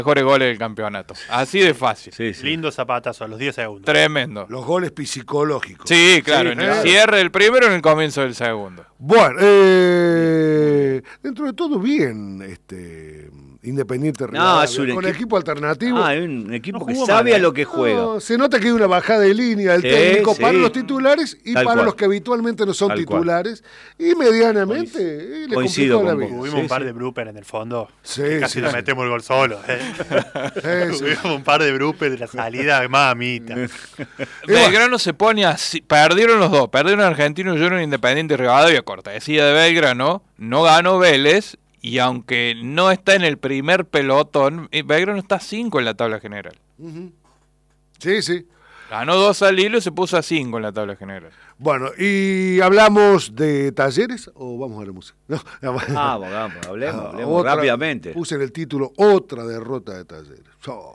mejores goles del campeonato. Así de fácil. Sí, sí. Lindo zapatazo a los 10 segundos. Tremendo. Los goles psicológicos. Sí, claro, Sí, en el cierre del primero y en el comienzo del segundo. Bueno, dentro de todo bien, Independiente Rivadavia, es un con equipo alternativo. Es un equipo No que jugó sabe mal, a lo que juega. No, se nota que hay una bajada de línea del Sí, técnico sí. para los titulares y Tal para cual. los que habitualmente no son Tal cual. titulares. Y medianamente le Coincido complicó la con vida. vos. Tuvimos Sí, un par sí. de bloopers en el fondo. Sí, Que casi sí, nos sí. metemos el gol solo. Sí. Tuvimos un par de bloopers de la salida, mamita. Belgrano se pone así, perdieron los dos, perdieron Argentino Junior e Independiente Rivadavia, cortesía de Belgrano, no ganó Vélez, y aunque no está en el primer pelotón, Belgrano está 5 en la tabla general. Ujú. Sí, sí. Ganó 2 al hilo y se puso a 5 en la tabla general. Bueno, ¿y hablamos de Talleres o vamos a la música? No, Hablemos otra- rápidamente. Puse en el título otra derrota de Talleres.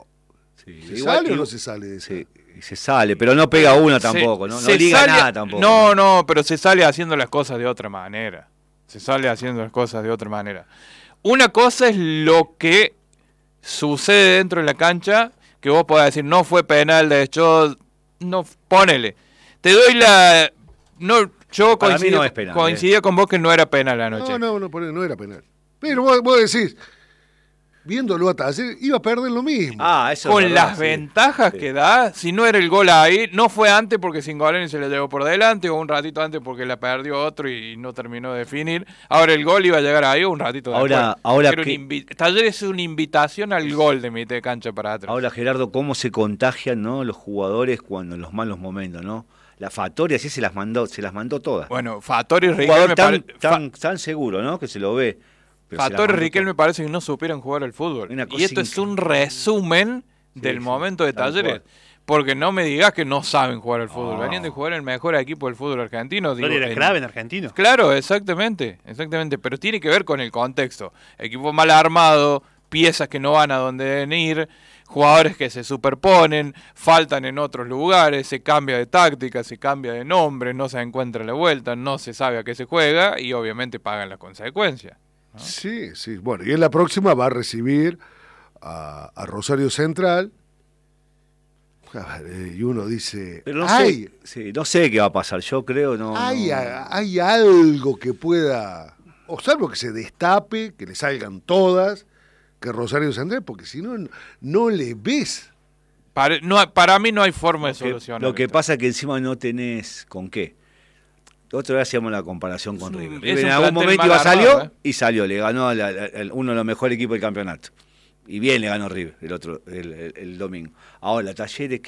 Sí, ¿Se igual- sale o no se sale de esa? Sí, y se sale, pero no pega una tampoco, no Se liga sale- nada tampoco. No, pero se sale haciendo las cosas de otra manera. Se sale haciendo las cosas de otra manera. Una cosa es lo que sucede dentro de la cancha, que vos podés decir, no fue penal, de hecho, no, ponele. Te doy la... No, yo Para mí no es penal, coincidía con vos que no era penal anoche. No era penal. Pero vos decís, viéndolo a Talleres, iba a perder lo mismo. Eso es Con verdad, las sí. ventajas Sí. que da, si no era el gol ahí, no fue antes porque Singolani se le llevó por delante, o un ratito antes porque la perdió otro y no terminó de definir. Ahora el gol iba a llegar ahí un ratito después. Ahora Era que- Talleres es una invitación al gol de mitad de cancha para atrás. Ahora, Gerardo, cómo se contagian, ¿no?, los jugadores cuando en los malos momentos, ¿no? La Fattoria sí se las mandó todas. Bueno, Fattori y Un Riquelme jugador tan seguro, ¿no?, que se lo ve. pero se las Fattori y mandó Riquelme todas. me parece que no supieran jugar al fútbol. Una Y cosa esto es un increíble. resumen del Sí, momento de tal Talleres. cual. Porque no me digas que no saben jugar al fútbol. No. Venían de jugar el mejor equipo del fútbol argentino. No era clave en argentino. Claro, exactamente. Pero tiene que ver con el contexto. Equipo mal armado, piezas que no van a donde deben ir, jugadores que se superponen, faltan en otros lugares, se cambia de táctica, se cambia de nombre, no se encuentra la vuelta, no se sabe a qué se juega y obviamente pagan las consecuencias. Sí, sí. Bueno, y en la próxima va a recibir a Rosario Central. A ver, y uno dice, Pero no ¡ay! no sé qué va a pasar, yo creo, Hay algo que pueda, o salvo que se destape, que le salgan todas, que Rosario Central, porque si no, no le ves. Para mí no hay forma de solucionar. Lo que esto. pasa es que encima no tenés con qué. Otra vez hacíamos la comparación con River. es River un en algún plantel momento mal iba, salió armado, y salió, le ganó uno de los mejores equipos del campeonato. Y bien le ganó River el domingo. Ahora, Talleres,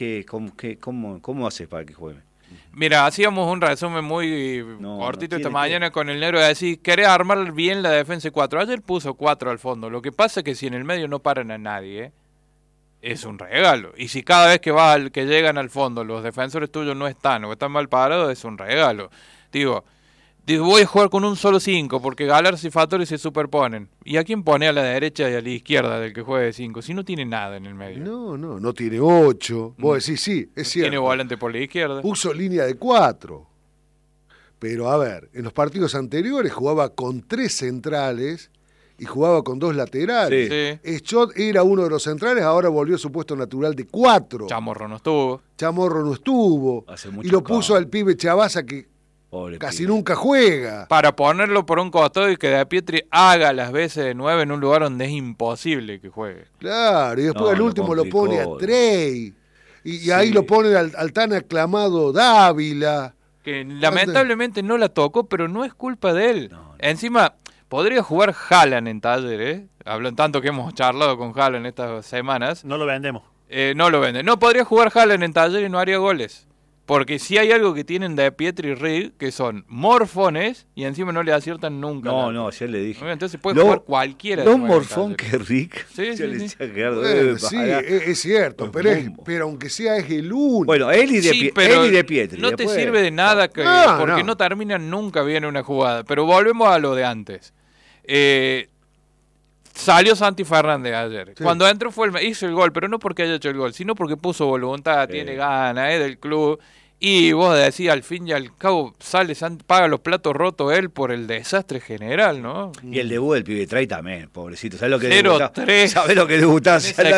¿cómo haces para que juegue? Mira, hacíamos un resumen muy cortito no esta tiene mañana con el negro de decir, querés armar bien la defensa 4. Ayer puso 4 al fondo. Lo que pasa es que si en el medio no paran a nadie, es un regalo. Y si cada vez que llegan al fondo los defensores tuyos no están o están mal parados, es un regalo. Digo, voy a jugar con un solo 5 porque Galarza y Fattori se superponen. ¿Y a quién pone a la derecha y a la izquierda del que juegue de 5? Si no tiene nada en el medio. No tiene 8. Vos decís, sí, es cierto. Tiene volante por la izquierda. Puso línea de 4. Pero a ver, en los partidos anteriores jugaba con 3 centrales y jugaba con 2 laterales. Sí. Schott era uno de los centrales, ahora volvió a su puesto natural de 4. Chamorro no estuvo. Chamorro no estuvo. Hace mucho Y lo puso calor. al pibe Chavaza que Pobre casi pibe. nunca juega. Para ponerlo por un costado y que De Pietri haga las veces de 9 en un lugar donde es imposible que juegue. Claro, y después No, al lo último lo complicó. pone a Trey. Y Sí. ahí lo pone al tan aclamado Dávila. Que lamentablemente no la tocó, pero no es culpa de él. Encima, podría jugar Haaland en Talleres. Hablan tanto que hemos charlado con Haaland estas semanas. No lo vendemos. No lo venden. No, podría jugar Haaland en Talleres y no haría goles. Porque si hay algo que tienen De Pietri y Rick, que son morfones y encima no le aciertan nunca. No, ayer le dije. Entonces puede jugar cualquiera. Lo de jugar en morfón Talleres. que Rick. Sí, Yo sí, le sí. decía a Gerardo, Bueno, sí, pará. es cierto, Los pero, bombos. pero aunque sea es el único. Bueno, él y Sí, pero De Pietri. no te después- sirve de nada que, No, porque no. no terminan nunca bien una jugada. Pero volvemos a lo de antes. Salió Santi Fernández ayer. Sí. Cuando entró hizo el gol, pero no porque haya hecho el gol, sino porque puso voluntad, tiene ganas, es del club. Y vos decís, al fin y al cabo, paga los platos rotos él por el desastre general, ¿no? Y el debut del pibe Tray también, pobrecito. ¿Sabés lo que 0-3. ¿Sabés lo que debutaba? En esa